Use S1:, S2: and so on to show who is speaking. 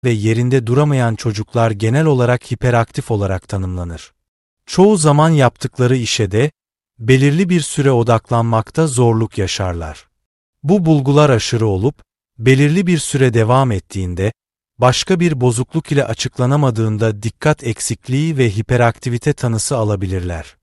S1: ve yerinde duramayan çocuklar genel olarak hiperaktif olarak tanımlanır. Çoğu zaman yaptıkları işe de belirli bir süre odaklanmakta zorluk yaşarlar. Bu bulgular aşırı olup, belirli bir süre devam ettiğinde, başka bir bozukluk ile açıklanamadığında dikkat eksikliği ve hiperaktivite tanısı alabilirler.